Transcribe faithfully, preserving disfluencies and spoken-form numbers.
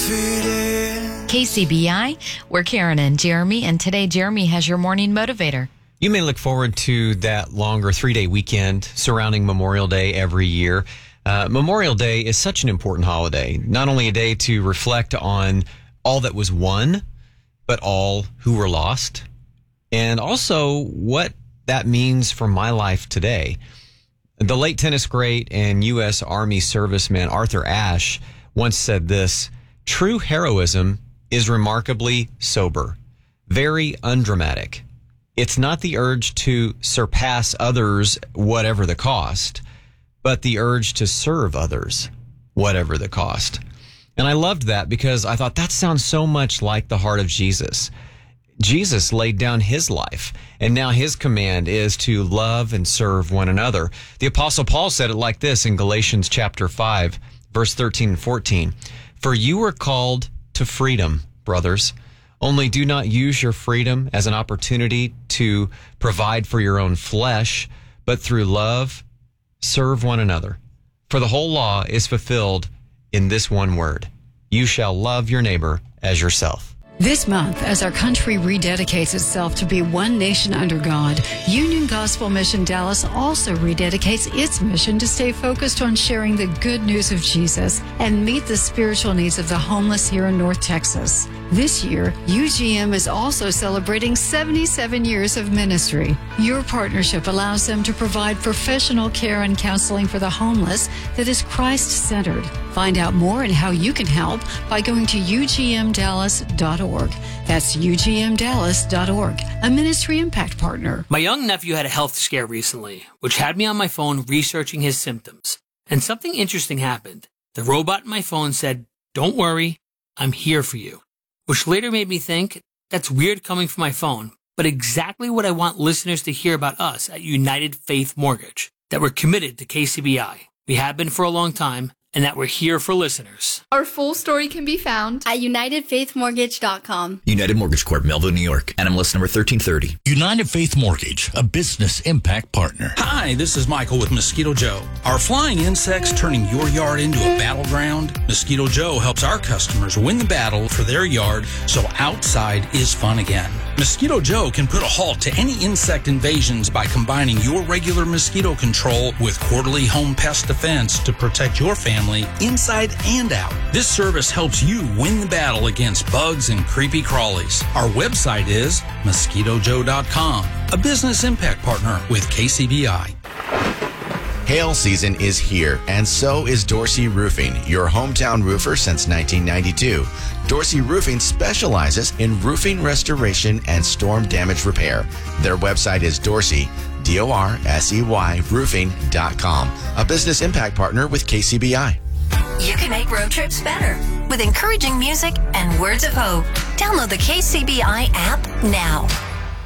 confident. K C B I, we're Karen and Jeremy, and today Jeremy has your morning motivator. You may look forward to that longer three-day weekend surrounding Memorial Day every year. Uh, Memorial Day is such an important holiday, not only a day to reflect on all that was won, but all who were lost, and also what that means for my life today. The late tennis great and U S Army serviceman Arthur Ashe once said this: true heroism is remarkably sober, very undramatic. It's not the urge to surpass others, whatever the cost, but the urge to serve others, whatever the cost. And I loved that because I thought that sounds so much like the heart of Jesus. Jesus laid down his life, and now his command is to love and serve one another. The Apostle Paul said it like this in Galatians chapter five, verse thirteen and fourteen. For you were called to freedom, brothers. Only do not use your freedom as an opportunity to provide for your own flesh, but through love, serve one another. For the whole law is fulfilled in this one word: you shall love your neighbor as yourself. This month, as our country rededicates itself to be one nation under God, Union Gospel Mission Dallas also rededicates its mission to stay focused on sharing the good news of Jesus and meet the spiritual needs of the homeless here in North Texas. This year, U G M is also celebrating seventy-seven years of ministry. Your partnership allows them to provide professional care and counseling for the homeless that is Christ-centered. Find out more and how you can help by going to U G M Dallas dot org. That's U G M Dallas dot org, a ministry impact partner. My young nephew had a health scare recently, which had me on my phone researching his symptoms. And something interesting happened. The robot in my phone said, "Don't worry, I'm here for you." Which later made me think, that's weird coming from my phone, but exactly what I want listeners to hear about us at United Faith Mortgage, that we're committed to K C B I. We have been for a long time, and that we're here for listeners. Our full story can be found at united faith mortgage dot com. United Mortgage Corp, Melville, New York. N M L S number thirteen thirty. United Faith Mortgage, a business impact partner. Hi, this is Michael with Mosquito Joe. Are flying insects turning your yard into a battleground? Mosquito Joe helps our customers win the battle for their yard so outside is fun again. Mosquito Joe can put a halt to any insect invasions by combining your regular mosquito control with quarterly home pest defense to protect your family inside and out. This service helps you win the battle against bugs and creepy crawlies. Our website is mosquito joe dot com, a business impact partner with K C B I. Hail season is here, and so is Dorsey Roofing, your hometown roofer since nineteen ninety-two. Dorsey Roofing specializes in roofing restoration and storm damage repair. Their website is Dorsey, D O R S E Y, roofing dot com, a business impact partner with K C B I. You can make road trips better with encouraging music and words of hope. Download the K C B I app now.